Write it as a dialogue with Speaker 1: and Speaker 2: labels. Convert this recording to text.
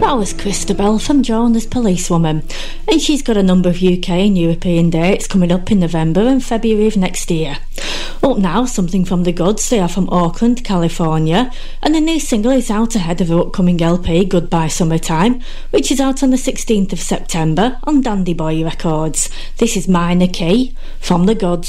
Speaker 1: That was Christabel from Jonas Policewoman, and she's got a number of UK and European dates coming up in November and February of next year. Up now, something from The Goods. They are from Auckland, California, and the new single is out ahead of their upcoming LP Goodbye Summertime, which is out on the 16th of September on Dandy Boy Records. This is Minor Key from The Goods.